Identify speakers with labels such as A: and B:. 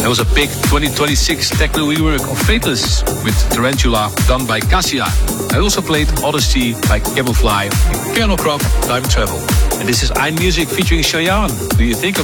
A: There was a big 2026 techno rework of Fateless with Tarantula done by Cassia. I also played Odyssey by Camelfly and Colonel Crop Time Travel. And this is iMusic featuring Cheyenne. Do you think of